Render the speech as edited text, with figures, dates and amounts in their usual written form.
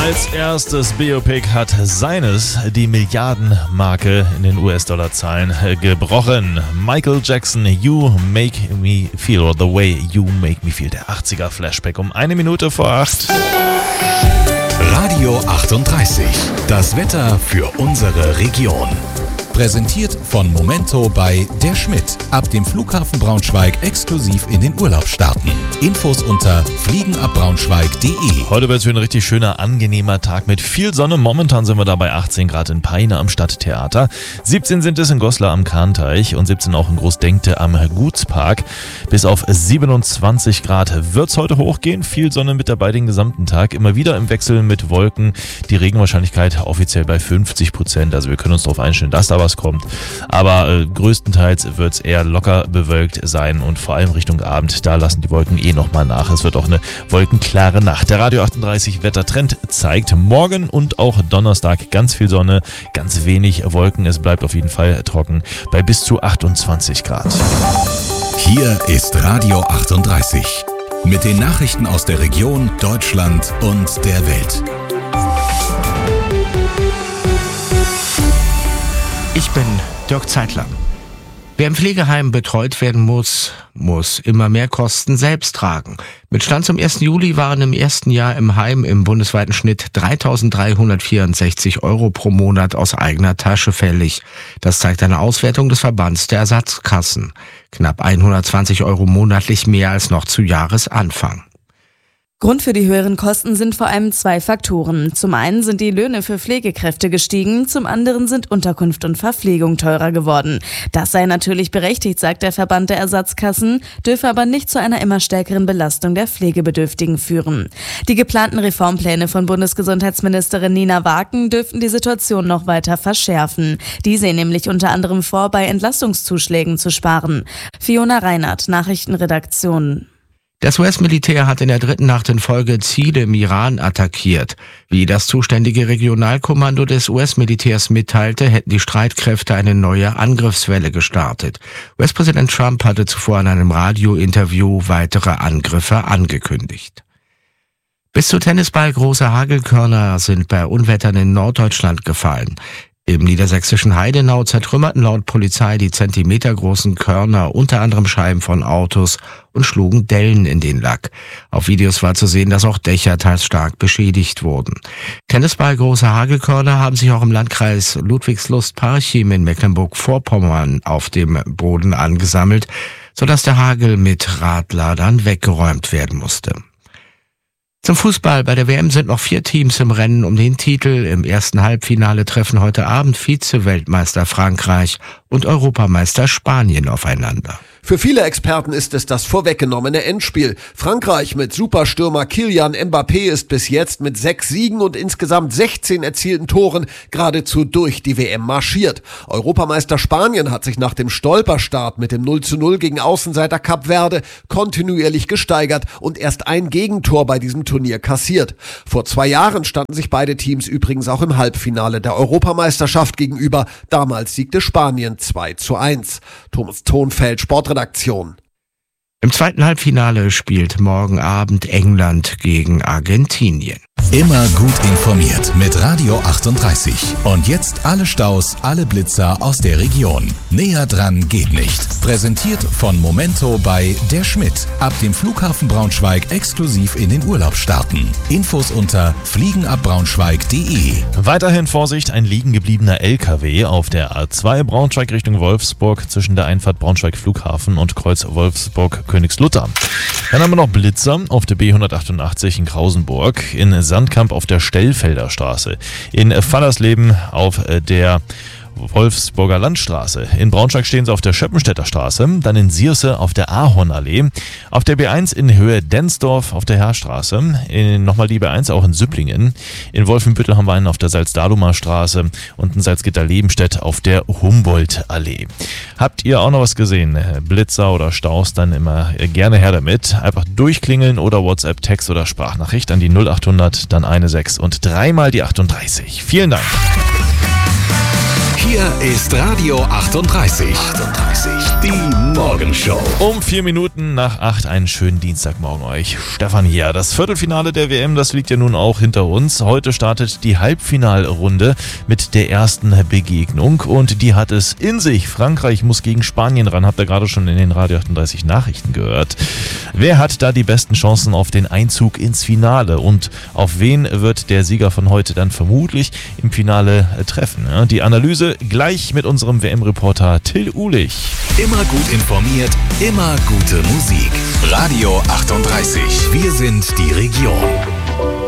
Als erstes Biopic hat seines die Milliardenmarke in den US-Dollar-Zahlen gebrochen. Michael Jackson, You Make Me Feel, or The Way You Make Me Feel. Der 80er-Flashback um 1:08. Radio 38. Das Wetter für unsere Region. Präsentiert von Momento bei Der Schmidt. Ab dem Flughafen Braunschweig exklusiv in den Urlaub starten. Infos unter fliegenabbraunschweig.de. Heute wird es ein richtig schöner, angenehmer Tag mit viel Sonne. Momentan sind wir da bei 18 Grad in Peine am Stadttheater. 17 sind es in Goslar am Kahnteich und 17 auch in Großdenkte am Gutspark. Bis auf 27 Grad wird es heute hochgehen. Viel Sonne mit dabei den gesamten Tag. Immer wieder im Wechsel mit Wolken. Die Regenwahrscheinlichkeit offiziell bei 50%. Also wir können uns darauf einstellen, dass da was kommt. Aber größtenteils wird es eher locker bewölkt sein und vor allem Richtung Abend, da lassen die Wolken nochmal nach. Es wird auch eine wolkenklare Nacht. Der Radio 38 Wettertrend zeigt morgen und auch Donnerstag ganz viel Sonne, ganz wenig Wolken. Es bleibt auf jeden Fall trocken bei bis zu 28 Grad. Hier ist Radio 38 mit den Nachrichten aus der Region, Deutschland und der Welt. Ich bin Dirk Zeitler. Wer im Pflegeheim betreut werden muss immer mehr Kosten selbst tragen. Mit Stand zum 1. Juli waren im ersten Jahr im Heim im bundesweiten Schnitt 3.364 € pro Monat aus eigener Tasche fällig. Das zeigt eine Auswertung des Verbands der Ersatzkassen. Knapp 120 € monatlich mehr als noch zu Jahresanfang. Grund für die höheren Kosten sind vor allem zwei Faktoren. Zum einen sind die Löhne für Pflegekräfte gestiegen, zum anderen sind Unterkunft und Verpflegung teurer geworden. Das sei natürlich berechtigt, sagt der Verband der Ersatzkassen, dürfe aber nicht zu einer immer stärkeren Belastung der Pflegebedürftigen führen. Die geplanten Reformpläne von Bundesgesundheitsministerin Nina Waken dürften die Situation noch weiter verschärfen. Die sehen nämlich unter anderem vor, bei Entlastungszuschlägen zu sparen. Fiona Reinhardt, Nachrichtenredaktion. Das US-Militär hat in der dritten Nacht in Folge Ziele im Iran attackiert. Wie das zuständige Regionalkommando des US-Militärs mitteilte, hätten die Streitkräfte eine neue Angriffswelle gestartet. US-Präsident Trump hatte zuvor in einem Radiointerview weitere Angriffe angekündigt. Bis zu Tennisball große Hagelkörner sind bei Unwettern in Norddeutschland gefallen. Im niedersächsischen Heidenau zertrümmerten laut Polizei die zentimetergroßen Körner unter anderem Scheiben von Autos und schlugen Dellen in den Lack. Auf Videos war zu sehen, dass auch Dächer teils stark beschädigt wurden. Tennisball große Hagelkörner haben sich auch im Landkreis Ludwigslust-Parchim in Mecklenburg-Vorpommern auf dem Boden angesammelt, sodass der Hagel mit Radladern weggeräumt werden musste. Zum Fußball. Bei der WM sind noch 4 Teams im Rennen um den Titel. Im ersten Halbfinale treffen heute Abend Vize-Weltmeister Frankreich und Europameister Spanien aufeinander. Für viele Experten ist es das vorweggenommene Endspiel. Frankreich mit Superstürmer Kylian Mbappé ist bis jetzt mit 6 Siegen und insgesamt 16 erzielten Toren geradezu durch die WM marschiert. Europameister Spanien hat sich nach dem Stolperstart mit dem 0:0 gegen Außenseiter Kap Verde kontinuierlich gesteigert und erst ein Gegentor bei diesem Turnier kassiert. Vor 2 Jahren standen sich beide Teams übrigens auch im Halbfinale der Europameisterschaft gegenüber. Damals siegte Spanien 2:1. Thomas Thonfeld, Sportredaktion. Im zweiten Halbfinale spielt morgen Abend England gegen Argentinien. Immer gut informiert mit Radio 38. Und jetzt alle Staus, alle Blitzer aus der Region. Näher dran geht nicht. Präsentiert von Momento bei Der Schmidt. Ab dem Flughafen Braunschweig exklusiv in den Urlaub starten. Infos unter fliegenabbraunschweig.de. Weiterhin Vorsicht, ein liegen gebliebener LKW auf der A2 Braunschweig Richtung Wolfsburg zwischen der Einfahrt Braunschweig Flughafen und Kreuz Wolfsburg-Königslutter. Dann haben wir noch Blitzer auf der B188 in Krausenburg, in Sandkamp auf der Stellfelder Straße, in Fallersleben auf der Wolfsburger Landstraße. In Braunschweig stehen sie auf der Schöppenstädter Straße, dann in Sierse auf der Ahornallee, auf der B1 in Höhe Densdorf auf der Heerstraße, nochmal die B1 auch in Süpplingen, in Wolfenbüttel haben wir einen auf der Salzdalumer Straße und in Salzgitter-Lebenstedt auf der Humboldt-Allee. Habt ihr auch noch was gesehen? Blitzer oder Staus, dann immer gerne her damit. Einfach durchklingeln oder WhatsApp, Text oder Sprachnachricht an die 0800, dann 16 und dreimal die 38. Vielen Dank. Hier ist Radio 38. Die Morgenshow. Um 4 Minuten nach 8 einen schönen Dienstagmorgen euch. Stefan hier. Das Viertelfinale der WM, das liegt ja nun auch hinter uns. Heute startet die Halbfinalrunde mit der ersten Begegnung und die hat es in sich. Frankreich muss gegen Spanien ran, habt ihr gerade schon in den Radio 38 Nachrichten gehört. Wer hat da die besten Chancen auf den Einzug ins Finale und auf wen wird der Sieger von heute dann vermutlich im Finale treffen? Die Analyse gleich mit unserem WM-Reporter Till Uhlich. Immer gut informiert, immer gute Musik. Radio 38. Wir sind die Region.